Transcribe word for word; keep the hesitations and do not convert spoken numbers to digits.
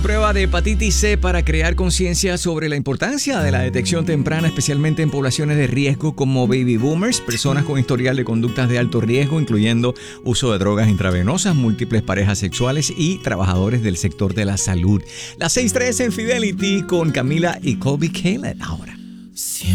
Prueba de hepatitis C para crear conciencia sobre la importancia de la detección temprana, especialmente en poblaciones de riesgo como baby boomers, personas con historial de conductas de alto riesgo, incluyendo uso de drogas intravenosas, múltiples parejas sexuales y trabajadores del sector de la salud. Las seis tres en Fidelity con Camila y Colby Caleb ahora.